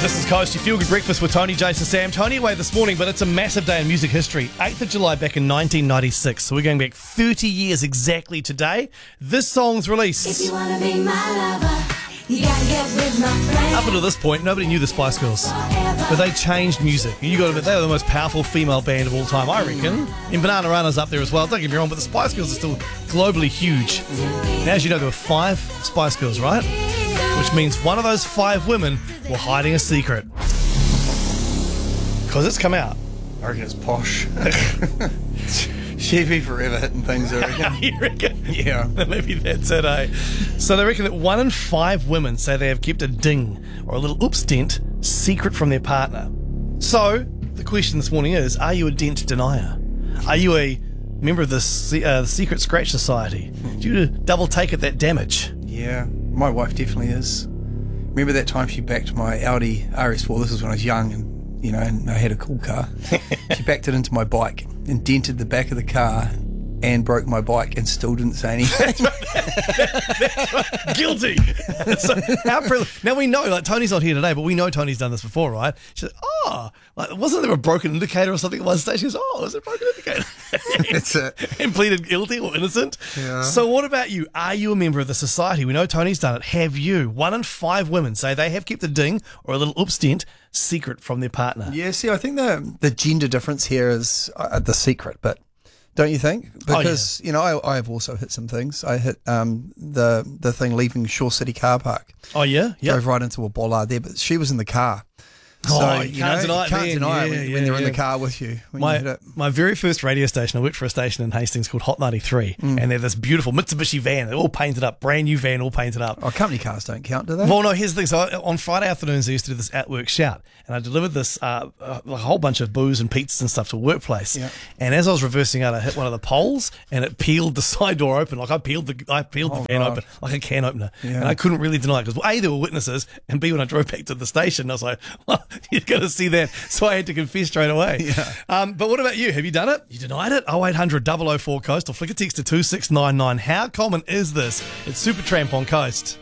This is Coast, your feel-good breakfast with Tony, Jason, Sam. Tony away this morning, but it's a massive day in music history. 8th of July back in 1996. So we're going back 30 years exactly today. This song's released. If you wanna be my lover, you gotta get with my friend. Up until this point, nobody knew the Spice Girls. But they changed music. You got to admit, they were the most powerful female band of all time, I reckon. And Banana Rana's up there as well. Don't get me wrong, but the Spice Girls are still globally huge. And as you know, there were 5 Spice Girls, right? Which means one of those 5 women were hiding a secret. Because it's come out. I reckon it's Posh. She'd be forever hitting things, I reckon. You reckon? Yeah. Maybe that's it, eh? So they reckon that 1 in 5 women say they have kept a ding or a little oops dent secret from their partner. So the question this morning is, are you a dent denier? Are you a member of the Secret Scratch Society? Do you double take at that damage? Yeah, my wife definitely is. Remember that time she backed my Audi RS4? This was when I was young and I had a cool car. She backed it into my bike and dented the back of the car and broke my bike and still didn't say anything. Guilty. So now we know, like, Tony's not here today, but we know Tony's done this before, right? She said, wasn't there a broken indicator or something at one stage? She goes, was it a broken indicator? That's it. And pleaded guilty or innocent. Yeah. So what about you? Are you a member of the society? We know Tony's done it. Have you? 1 in 5 women say they have kept a ding or a little oops dent secret from their partner. Yeah, see, I think the gender difference here is the secret, but don't you think? Because, I have also hit some things. I hit the thing leaving Shore City car park. Oh, yeah? Yeah. Drove right into a bollard there, but she was in the car. You can't deny it when they're in the car with you. When you hit it. My very first radio station, I worked for a station in Hastings called Hot 93, and they're this beautiful Mitsubishi van. They're all painted up, brand new van, all painted up. Oh, company cars don't count, do they? Well, no, here's the thing. So on Friday afternoons, I used to do this at-work shout, and I delivered this a whole bunch of booze and pizzas and stuff to a workplace. Yeah. And as I was reversing out, I hit one of the poles, and it peeled the side door open. Like I peeled the van open like a can opener. Yeah. And I couldn't really deny it because, A, there were witnesses, and B, when I drove back to the station, I was like, well, you're going to see that. So I had to confess straight away. Yeah. But what about you? Have you done it? You denied it? 0800 004 Coast or flick a text to 2699. How common is this? It's Supertramp on Coast.